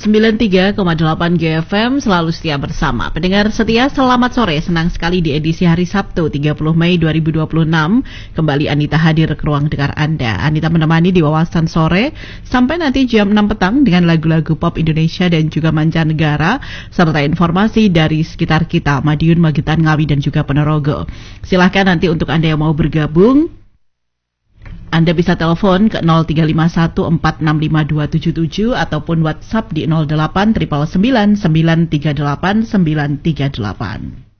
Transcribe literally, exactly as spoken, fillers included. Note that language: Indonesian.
sembilan puluh tiga koma delapan G F M selalu setia bersama. Pendengar setia, selamat sore. Senang sekali di edisi hari Sabtu tiga puluh Mei dua ribu dua puluh enam. Kembali Anita hadir ke ruang dengar Anda. Anita menemani di wawasan sore sampai nanti jam enam petang dengan lagu-lagu pop Indonesia dan juga mancanegara serta informasi dari sekitar kita, Madiun, Magetan, Ngawi dan juga Ponorogo. Silahkan nanti untuk Anda yang mau bergabung, Anda bisa telepon ke nol tiga lima satu empat enam lima dua tujuh tujuh ataupun WhatsApp di nol delapan sembilan sembilan sembilan tiga delapan sembilan tiga delapan.